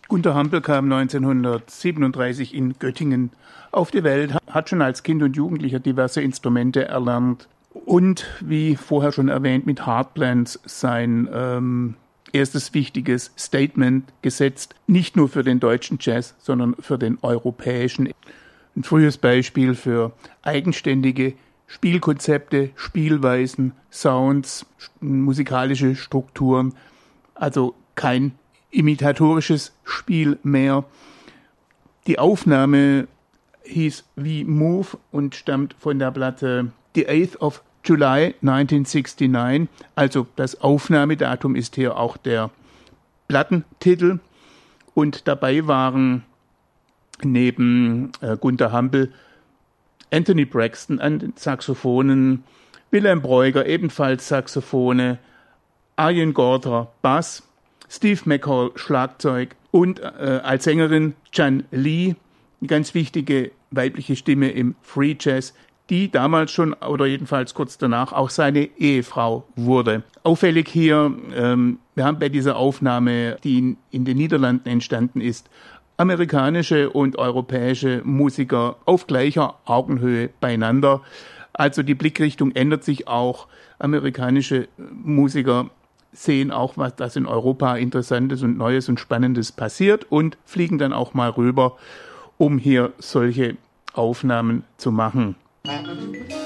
Günter Hampel kam 1937 in Göttingen auf die Welt, hat schon als Kind und Jugendlicher diverse Instrumente erlernt und, wie vorher schon erwähnt, mit Heartlands sein erstes wichtiges Statement gesetzt, nicht nur für den deutschen Jazz, sondern für den europäischen. Ein frühes Beispiel für eigenständige Spielkonzepte, Spielweisen, Sounds, musikalische Strukturen, also kein imitatorisches Spiel mehr. Die Aufnahme hieß We Move und stammt von der Platte The 8th of July 1969. Also das Aufnahmedatum ist hier auch der Plattentitel. Und dabei waren neben Günter Hampel Anthony Braxton an den Saxophonen, Wilhelm Breuger ebenfalls Saxophone, Arjen Gorter Bass, Steve McCall Schlagzeug und als Sängerin Jan Lee, eine ganz wichtige weibliche Stimme im Free Jazz, die damals schon oder jedenfalls kurz danach auch seine Ehefrau wurde. Auffällig hier, wir haben bei dieser Aufnahme, die in den Niederlanden entstanden ist, amerikanische und europäische Musiker auf gleicher Augenhöhe beieinander. Also die Blickrichtung ändert sich auch. Amerikanische Musiker sehen auch, was das in Europa Interessantes und Neues und Spannendes passiert und fliegen dann auch mal rüber, um hier solche Aufnahmen zu machen.